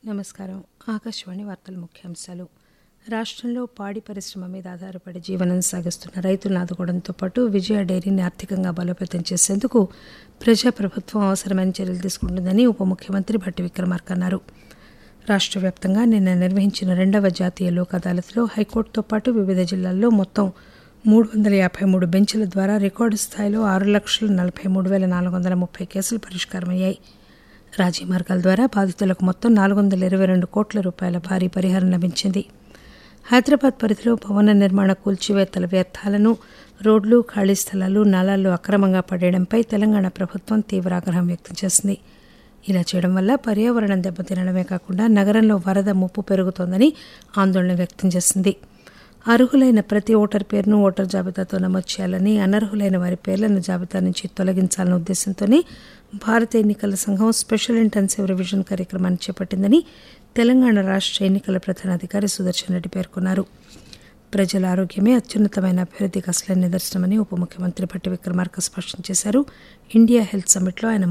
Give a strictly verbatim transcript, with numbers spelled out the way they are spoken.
నమస్కారం. ఆకాశవాణి వార్తల ముఖ్యాంశాలు. రాష్ట్రంలో పాడి పరిశ్రమ మీద ఆధారపడి జీవనం సాగిస్తున్న రైతులను ఆదుకోవడంతో పాటు విజయ డైరీని ఆర్థికంగా బలోపేతం చేసేందుకు ప్రజాప్రభుత్వం అవసరమైన చర్యలు తీసుకుంటుందని ఉప ముఖ్యమంత్రి భట్టి విక్రమార్క అన్నారు. రాష్ట్ర వ్యాప్తంగా నిన్న నిర్వహించిన రెండవ జాతీయ లోక్ అదాలత్లో హైకోర్టుతో పాటు వివిధ జిల్లాల్లో మొత్తం మూడు వందల యాభై మూడు బెంచ్ల ద్వారా రికార్డు స్థాయిలో ఆరు లక్షల నలభై మూడు వేల నాలుగు వందల ముప్పై కేసులు పరిష్కారమయ్యాయి. రాజీ మార్గాల ద్వారా బాధితులకు మొత్తం నాలుగు వందల ఇరవై రెండు కోట్ల రూపాయల భారీ పరిహారం లభించింది. హైదరాబాద్ పరిధిలో భవన నిర్మాణ కూల్చివేతల వ్యర్థాలను రోడ్లు, ఖాళీ స్థలాలు, నాలాల్లో అక్రమంగా పడేయడంపై తెలంగాణ ప్రభుత్వం తీవ్ర ఆగ్రహం వ్యక్తం చేసింది. ఇలా చేయడం వల్ల పర్యావరణం దెబ్బతినడమే కాకుండా నగరంలో వరద ముప్పు పెరుగుతోందని ఆందోళన వ్యక్తం చేసింది. అర్హులైన ప్రతి ఓటరు పేరును ఓటర్ జాబితాతో నమోదు చేయాలని, అనర్హులైన వారి పేర్లను జాబితా నుంచి తొలగించాలన్న ఉద్దేశంతోనే భారత ఎన్నికల సంఘం స్పెషల్ ఇంటెన్సివ్ రివిజన్ కార్యక్రమాన్ని చేపట్టిందని తెలంగాణ రాష్ట్ర ఎన్నికల ప్రధానాధికారి సుదర్శన్ రెడ్డి పేర్కొన్నారు. ప్రజల ఆరోగ్యమే అత్యున్నతమైన అభివృద్ధికి అసలైన నిదర్శనమని ఉప ముఖ్యమంత్రి భట్టి విక్రమార్క స్పష్టం చేశారు. ఇండియా హెల్త్ సమ్మిట్లో ఆయన